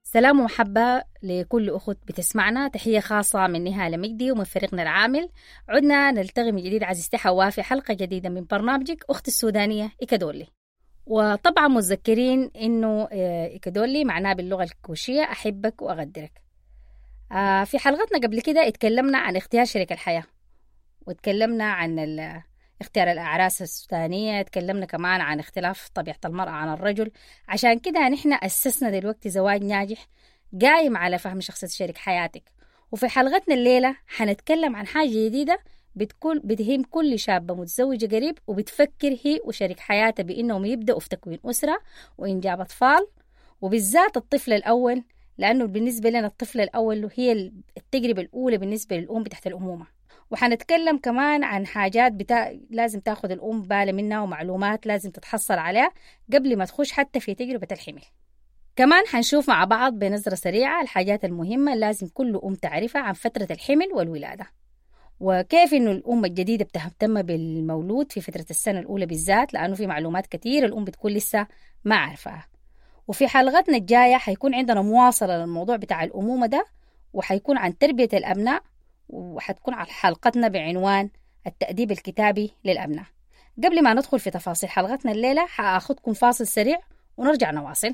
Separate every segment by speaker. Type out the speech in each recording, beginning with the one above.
Speaker 1: سلام ومحبة لكل أخت بتسمعنا. تحية خاصة من نهالة مجدي ومن فريقنا العامل. عدنا نلتقي من جديد عزيزتي حواء في حلقة جديدة من برنامجك أخت السودانية إكادولي. وطبعا متذكرين إنه إكادولي معناه باللغة الكوشية أحبك وأقدرك. في حلقتنا قبل كده اتكلمنا عن اختيار شريك الحياة، واتكلمنا عن اختيار الأعراس السودانية، اتكلمنا كمان عن اختلاف طبيعة المرأة عن الرجل. عشان كده نحن أسسنا دلوقتي زواج ناجح قايم على فهم شخصية شريك حياتك. وفي حلقتنا الليلة حنتكلم عن حاجة جديدة بتهم كل شابة متزوجة قريب وبتفكر هي وشريك حياتها بإنهم يبدأوا في تكوين أسرة وإنجاب أطفال، وبالذات الطفل الأول، لأنه بالنسبة لنا الطفل الأول هي التجربة الأولى بالنسبة للأم تحت الأمومة. وحنتكلم كمان عن حاجات لازم تاخد الأم بالها منها، ومعلومات لازم تتحصل عليها قبل ما تخش حتى في تجربة الحمل. كمان حنشوف مع بعض بنظرة سريعة الحاجات المهمة لازم كل أم تعرفها عن فترة الحمل والولادة، وكيف إنه الأم الجديدة بتهتم بالمولود في فترة السنة الأولى بالذات، لأنه في معلومات كتير الأم بتكون لسه ما عارفها. وفي حلقتنا الجاية حيكون عندنا مواصلة للموضوع بتاع الأمومة ده، وحيكون عن تربية الأبناء، وحتكون على حلقتنا بعنوان التأديب الكتابي للأبناء. قبل ما ندخل في تفاصيل حلقتنا الليلة حأخذكم فاصل سريع ونرجع نواصل.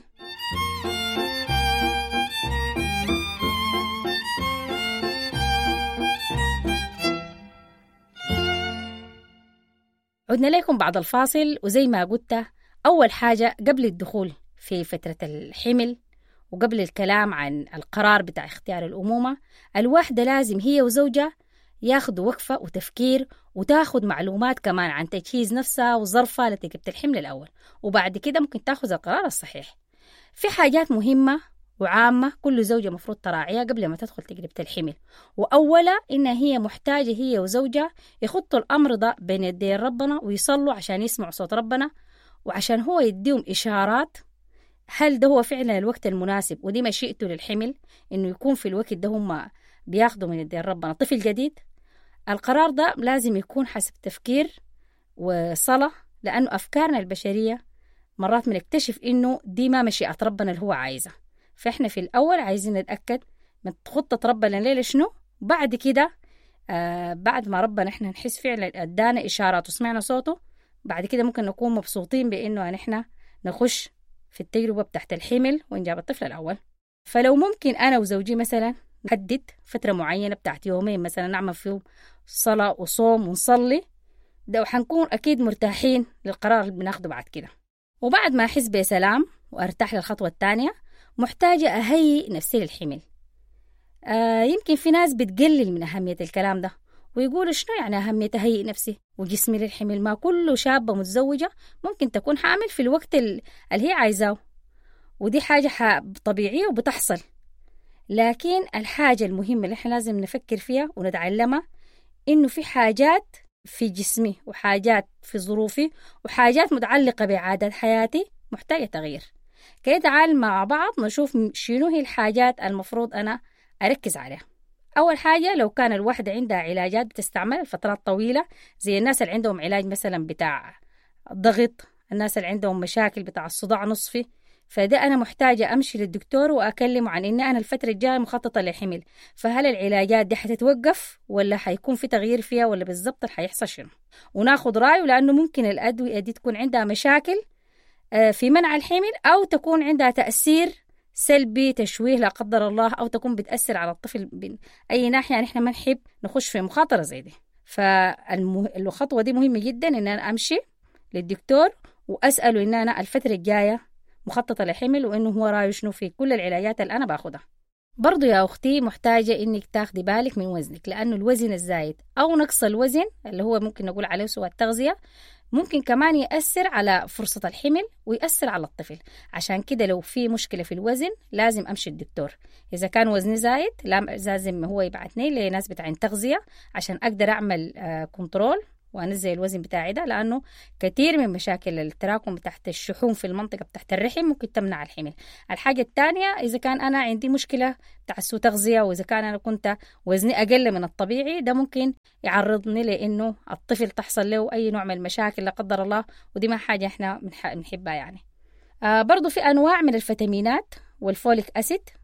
Speaker 1: عدنا لكم بعد الفاصل. وزي ما قلت، أول حاجة قبل الدخول في فترة الحمل وقبل الكلام عن القرار بتاع اختيار الأمومة، الواحدة لازم هي وزوجها ياخدوا وقفة وتفكير، وتاخد معلومات كمان عن تجهيز نفسها وظرفها لتجربة الحمل الأول، وبعد كده ممكن تاخد القرار الصحيح. في حاجات مهمة وعامة كل زوجة مفروض تراعيها قبل ما تدخل تجربة الحمل. وأولا إنها هي محتاجة هي وزوجها يخطوا الأمر ده بين يدي ربنا ويصلوا عشان يسمعوا صوت ربنا، وعشان هو يديهم إشارات هل ده هو فعلا الوقت المناسب ودي مشيئته للحمل، إنه يكون في الوقت ده هم بياخدوا من يدي ربنا طفل جديد. القرار ده لازم يكون حسب تفكير وصلاة، لأنه أفكارنا البشرية مرات بنكتشف إنه دي ما مشيئة ربنا اللي هو عايزة. فإحنا في الأول عايزين نتأكد من خطة ربنا ليلة شنو، بعد كده بعد ما ربنا إحنا نحس فعلا أدانا إشارات وسمعنا صوته، بعد كده ممكن نكون مبسوطين بإنه إحنا نخش في التجربة بتاعت الحمل وإنجاب الطفل الأول. فلو ممكن أنا وزوجي مثلا نحدد فترة معينة بتاعت يومين مثلا نعمل فيهم صلاة وصوم ونصلي ده، وحنكون أكيد مرتاحين للقرار اللي بناخده بعد كده. وبعد ما أحس بسلام وأرتاح للخطوة الثانية، محتاجة أهيئ نفسي للحمل. يمكن في ناس بتقلل من أهمية الكلام ده ويقولوا شنو يعني أهمية أهيئ نفسي وجسمي للحمل؟ ما كل شابة متزوجة ممكن تكون حامل في الوقت اللي هي عايزاه، ودي حاجة طبيعية وبتحصل. لكن الحاجة المهمة اللي احنا لازم نفكر فيها ونتعلمها إنه في حاجات في جسمي وحاجات في ظروفي وحاجات متعلقة بعادات حياتي محتاجة تغيير. كده تعال مع بعض نشوف شنو هي الحاجات المفروض أنا أركز عليها. أول حاجة، لو كان الواحدة عندها علاجات بتستعمل لفترات طويلة، زي الناس اللي عندهم علاج مثلا بتاع ضغط، الناس اللي عندهم مشاكل بتاع الصداع نصفي، فده أنا محتاجة أمشي للدكتور وأكلمه عن إن أنا الفترة الجاية مخططة للحمل، فهل العلاجات دي حتتوقف ولا حيكون في تغيير فيها ولا بالضبط حيحصل شنو، وناخد رأيه، لأنه ممكن الأدوية دي تكون عندها مشاكل في منع الحمل، أو تكون عندها تأثير سلبي تشويه لا قدر الله، أو تكون بتأثر على الطفل من أي ناحية. يعني إحنا ما نحب نخش في مخاطرة زي دي. فالخطوة دي مهمة جدا إن أنا أمشي للدكتور وأسأله إن أنا الفترة الجاية مخططة لحمل، وإنه هو رأيه شنو في كل العلاجات اللي أنا باخدها. برضو يا أختي محتاجة إنك تاخدي بالك من وزنك، لأنه الوزن الزايد أو نقص الوزن اللي هو ممكن نقول عليه سوء التغذية ممكن كمان يأثر على فرصة الحمل ويأثر على الطفل. عشان كده لو في مشكلة في الوزن لازم أمشي الدكتور. إذا كان وزني زايد لازم هو يبعتني لناس بتاعين تغذية عشان أقدر أعمل كنترول وأنزل الوزن بتاعي ده، لأنه كثير من مشاكل التراكم تحت الشحوم في المنطقة تحت الرحم ممكن تمنع الحمل. الحاجة الثانية، إذا كان أنا عندي مشكلة بتاع سوء تغذية، وإذا كان أنا كنت وزني أقل من الطبيعي، ده ممكن يعرضني لأنه الطفل تحصل له أي نوع من المشاكل لا قدر الله، ودي ما حاجة إحنا بنحبها يعني. برضو في أنواع من الفيتامينات والفوليك أسيد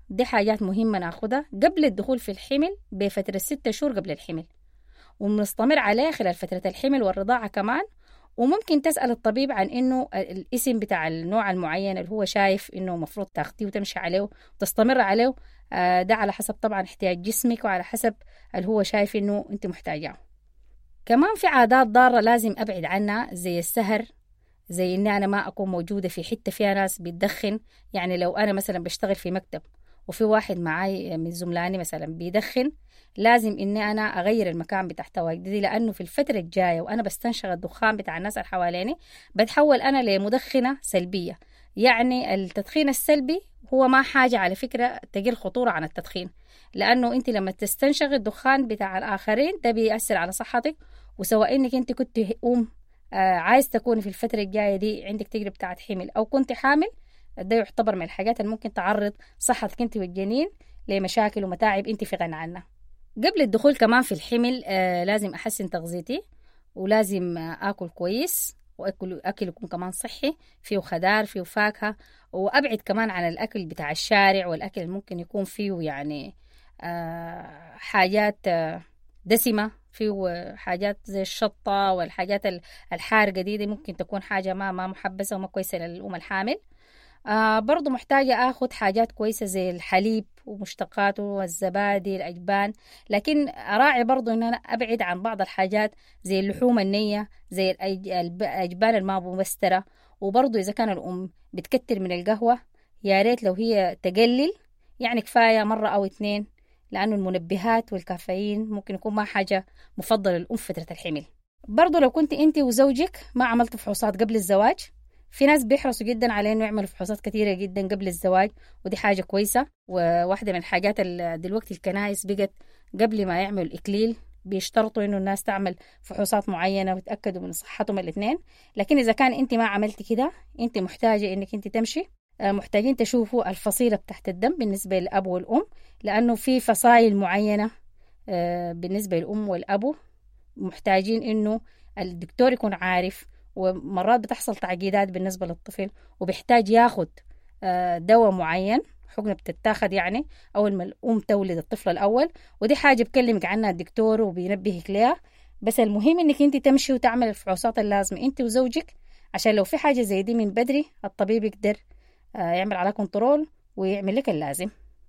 Speaker 1: دي حاجات مهمة ناخدها قبل الدخول في الحمل بفترة 6 شهور قبل الحمل، ونستمر عليه خلال فترة الحمل والرضاعة كمان. وممكن تسأل الطبيب عن إنه الاسم بتاع النوع المعين اللي هو شايف إنه مفروض تاخديه وتمشي عليه وتستمر عليه. ده على حسب طبعا احتياج جسمك وعلى حسب اللي هو شايف إنه أنت محتاجاه. كمان في عادات ضارة لازم أبعد عنها زي السهر، زي إني أنا ما أكون موجودة في حتة فيها ناس بيدخن. يعني لو أنا مثلا بشتغل في مكتب وفي واحد معاي من زملاني مثلا بيدخن، لازم إني أنا أغير المكان بتاع تواجدي، لأنه في الفترة الجاية وأنا بستنشق الدخان بتاع الناس اللي حواليني بتحول أنا لمدخنة سلبية. يعني التدخين السلبي هو ما حاجة على فكرة تقل خطورة عن التدخين، لأنه أنت لما تستنشق الدخان بتاع الآخرين ده بيأثر على صحتك. وسواء إنك أنت كنت عايز تكوني في الفترة الجاية دي عندك تجربة بتاعت حمل أو كنت حامل، ده يعتبر من الحاجات اللي ممكن تعرض صحتك أنت والجنين لمشاكل ومتاعب أنت في غنى عنها. قبل الدخول كمان في الحمل لازم أحسن تغذيتي، ولازم آكل كويس، وأكل يكون كمان صحي، فيه خضار فيه فاكهة. وأبعد كمان عن الأكل بتاع الشارع والأكل ممكن يكون فيه يعني حاجات دسمة، فيه حاجات زي الشطة والحاجات الحارقة دي ممكن تكون حاجة ما محبسة وما كويسة للأم الحامل. برضو محتاجة أخذ حاجات كويسة زي الحليب ومشتقاته والزبادي الأجبان، لكن أراعي برضو أن أنا أبعد عن بعض الحاجات زي اللحوم النية، زي الأجبان المبسترة. وبرضو إذا كان الأم بتكتر من القهوة يا ريت لو هي تقلل، يعني كفاية مرة أو 2، لأنه المنبهات والكافيين ممكن يكون ما حاجة مفضلة للأم في فترة الحمل. برضو لو كنت أنت وزوجك ما عملتوا فحوصات قبل الزواج، في ناس بيحرصوا جدا على انه يعملوا فحوصات كثيره جدا قبل الزواج، ودي حاجه كويسه. وواحده من الحاجات دلوقتي الكنائس بقت قبل ما يعملوا الاكليل بيشترطوا انه الناس تعمل فحوصات معينه ويتاكدوا من صحتهم الاثنين. لكن اذا كان انت ما عملتي كده، انت محتاجه انك انت تمشي، محتاجين تشوفوا الفصيله بتاعت الدم بالنسبه للاب والام، لانه في فصائل معينه بالنسبه للام والابو محتاجين انه الدكتور يكون عارف. ومرات بتحصل تعقيدات بالنسبة للطفل وبيحتاج ياخد دواء معين، حقنة بتتاخد يعني أول ما الأم تولد الطفل الأول، ودي حاجة بكلمك عنها الدكتور وبينبهك ليها. بس المهم إنك أنت تمشي وتعمل الفحوصات اللازمة أنت وزوجك، عشان لو في حاجة زي دي من بدري الطبيب يقدر يعمل على كنترول ويعمل لك اللازم.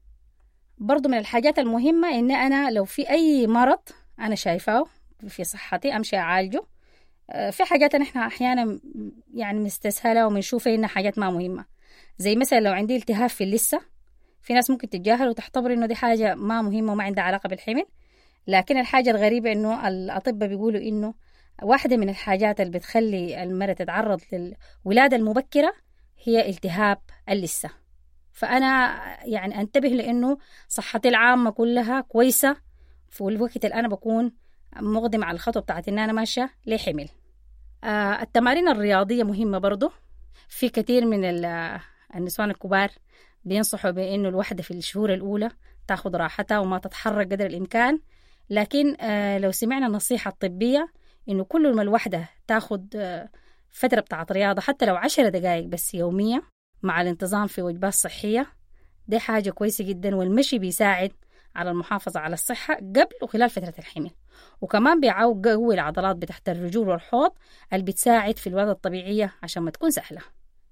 Speaker 1: برضو من الحاجات المهمة إن أنا لو في أي مرض أنا شايفاه في صحتي أمشي أعالجه. في حاجات نحن أحيانا يعني مستسهلة ومنشوفها إنها حاجات ما مهمة، زي مثلا لو عندي التهاب في اللثة، في ناس ممكن تتجاهل وتعتبر إنه دي حاجة ما مهمة وما عندها علاقة بالحمل. لكن الحاجة الغريبة إنه الأطباء بيقولوا إنه واحدة من الحاجات اللي بتخلي المرأة تتعرض للولادة المبكرة هي التهاب اللثة. فأنا يعني أنتبه لأنه صحتي العامة كلها كويسة في الوقت اللي أنا بكون مقدم على الخطوة بتاعت إن أنا ماشية لحمل. التمارين الرياضية مهمة برضو. في كثير من النسوان الكبار بينصحوا بأنه الوحدة في الشهور الأولى تاخد راحتها وما تتحرك قدر الإمكان. لكن لو سمعنا النصيحة الطبية إنه كل ما الوحدة تاخد فترة بتاعت رياضة حتى لو 10 دقائق بس يومية مع الانتظام في وجبات صحية، دي حاجة كويسة جدا. والمشي بيساعد على المحافظة على الصحة قبل وخلال فترة الحمل، وكمان بيقوي العضلات بتاعت الرجول والحوض اللي بتساعد في الولادة الطبيعية عشان ما تكون سهلة.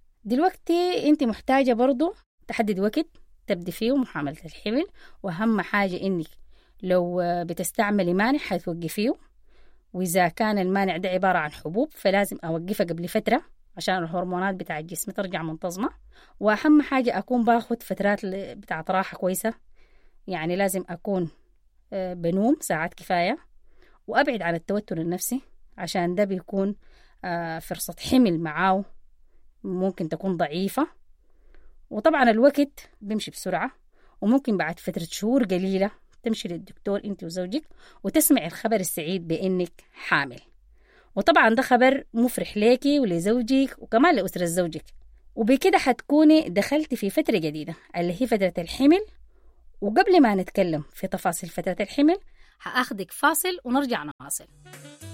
Speaker 1: دلوقتي انت محتاجة برضو تحدد وقت تبدي فيه محاولة الحمل، وأهم حاجة انك لو بتستعملي مانع حتوقفيه، وإذا كان المانع ده عبارة عن حبوب فلازم أوقفها قبل فترة عشان الهرمونات بتاع الجسم ترجع منتظمة. وأهم حاجة أكون باخد فترات بتاعت راحة كويسة، يعني لازم أكون بنوم ساعات كفاية، وأبعد عن التوتر النفسي عشان ده بيكون فرصة حمل معاه ممكن تكون ضعيفة. وطبعا الوقت بيمشي بسرعة، وممكن بعد فترة شهور قليلة تمشي للدكتور انت وزوجك وتسمع الخبر السعيد بأنك حامل. وطبعا ده خبر مفرح ليكي ولزوجك وكمان لأسرة زوجك، وبكده حتكوني دخلتي في فترة جديدة اللي هي فترة الحمل. وقبل ما نتكلم في تفاصيل فترة الحمل هأخدك فاصل ونرجع نواصل.